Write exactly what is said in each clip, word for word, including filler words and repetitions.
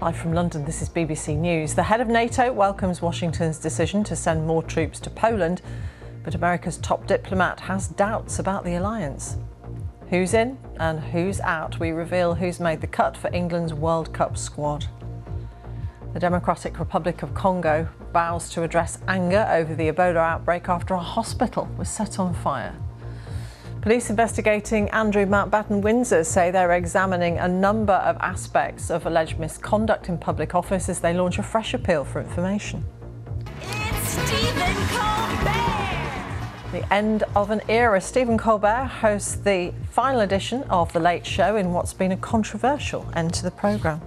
Live from London, this is B B C News. The head of NATO welcomes Washington's decision to send more troops to Poland, but America's top diplomat has doubts about the alliance. Who's in and who's out? We reveal who's made the cut for England's World Cup squad. The Democratic Republic of Congo vows to address anger over the Ebola outbreak after a hospital was set on fire. Police investigating Andrew Mountbatten Windsor say they're examining a number of aspects of alleged misconduct in public office as they launch a fresh appeal for information. It's Stephen Colbert! The end of an era. Stephen Colbert hosts the final edition of The Late Show in what's been a controversial end to the programme.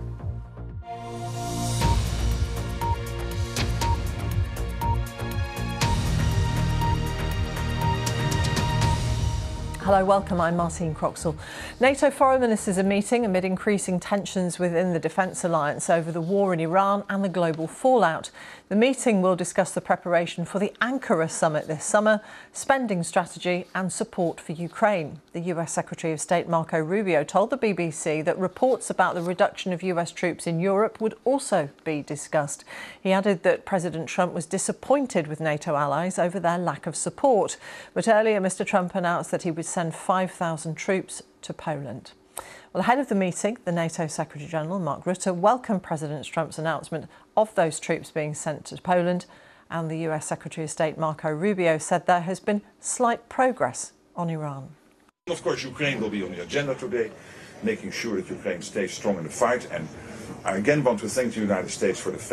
Hello, welcome. I'm Martine Croxall. NATO foreign ministers are meeting amid increasing tensions within the defence alliance over the war in Iran and the global fallout. The meeting will discuss the preparation for the Ankara summit this summer, spending strategy and support for Ukraine. The U S Secretary of State Marco Rubio told the B B C that reports about the reduction of U S troops in Europe would also be discussed. He added that President Trump was disappointed with NATO allies over their lack of support. But earlier, Mr Trump announced that he would send five thousand troops to Poland. Well, ahead of the meeting, the NATO Secretary-General, Mark Rutte, welcomed President Trump's announcement of those troops being sent to Poland, and the U S Secretary of State Marco Rubio said there has been slight progress on Iran. Of course, Ukraine will be on the agenda today, making sure that Ukraine stays strong in the fight. And I again want to thank the United States for the